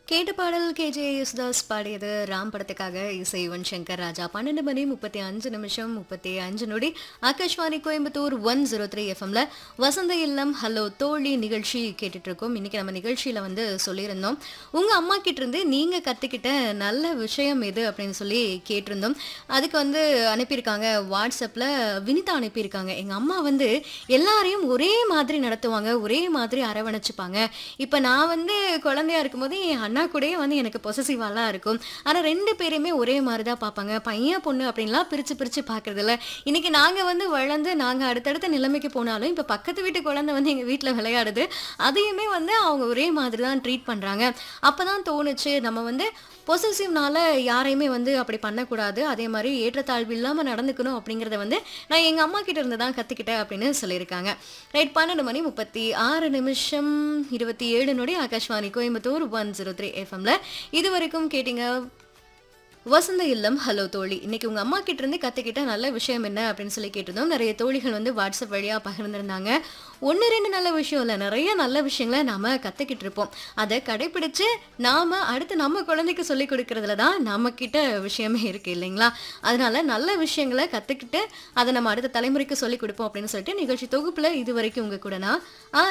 கேட்ட பாடல் கேஜே யேசுதாஸ் பாடியது ராம் படத்துக்காக இசை யுவன் சங்கர் ராஜா 12 மணி 35 நிமிஷம் 35 நொடி ஆகாஷ்வாணி கோயம்புத்தூர் 103 எஃப்எம்ல வசந்த இல்லம் ஹலோ தோழி நிகழ்ச்சி கேட்டுட்டு இருக்கோம். இன்னைக்கு நம்ம நிகழ்ச்சியில வந்து சொல்லியிருந்தோம், உங்க அம்மா கிட்ட இருந்து நீங்க கத்துக்கிட்ட நல்ல விஷயம் எது அப்படின்னு சொல்லி கேட்டிருந்தோம். அதுக்கு வந்து அனுப்பியிருக்காங்க வாட்ஸ்அப்ல வினிதா அனுப்பியிருக்காங்க. எங்க அம்மா வந்து எல்லாரையும் ஒரே மாதிரி நடத்துவாங்க, ஒரே மாதிரி அரவணைச்சுப்பாங்க. இப்ப நான் வந்து குழந்தையா இருக்கும்போது என் அண்ணா கூடயே வந்து எனக்கு பொசசிவாலாம் இருக்கும். ஆனா 2 பேரையுமே ஒரே மாதிரி தான் பார்ப்பாங்க. பையன், பொண்ணு அப்படின்லாம் பிரிச்சு பிரிச்சு பார்க்கறதில்ல. இன்னைக்கு நாங்க வந்து வளர்ந்து நாங்க அடுத்தடுத்த நிலைமைக்கு போனாலும், இப்ப பக்கத்து வீட்டு குழந்தை வந்து எங்க வீட்ல விளையாடுது. அதையுமே வந்து அவங்க ஒரே மாதிரி தான் ட்ரீட் பண்றாங்க. அப்பதான் தோணுச்சு, நம்ம வந்து பொசசிவ்னால யாரையுமே வந்து அப்படி பண்ணக்கூடாது. அதே மாரி ஏற்றத்தாழ்வு இல்லாம நடந்துக்கணும் அப்படிங்கிறத வந்து நான் எங்க அம்மா கிட்ட இருந்து தான் கத்துக்கிட்டேன் அப்படின்னு சொல்லியிருக்காங்க. ரைட் 12 மணி 36 நிமிஷம் 27 நொடி ஆகாஷ்வாணி கோயம்புத்தூர் 103 எஃப்எம்ல இதுவரைக்கும் கேட்டீங்க வசந்த இல்லம் ஹலோ தோழி. இன்னைக்கு உங்க அம்மா கிட்ட இருந்து கத்துக்கிட்ட நல்ல விஷயம் என்ன அப்படின்னு சொல்லி கேட்டிருந்தோம். நிறைய தோழிகள் வந்து வாட்ஸ்அப் வழியா பகிர்ந்திருந்தாங்க. 1 2 நல்ல விஷயம் இல்ல, நிறைய நல்ல விஷயங்களை நாம கத்துக்கிட்டு இருப்போம். அதை கடைபிடிச்சு நாம அடுத்து நம்ம குழந்தைக்கு சொல்லி கொடுக்கறதுல தான் நம்ம கிட்ட விஷயமே இருக்கு இல்லைங்களா? அதனால நல்ல விஷயங்களை கத்துக்கிட்டு அதை நம்ம அடுத்த தலைமுறைக்கு சொல்லி கொடுப்போம் அப்படின்னு சொல்லிட்டு நிகழ்ச்சி தொகுப்புல இது வரைக்கும் உங்க கூட நான்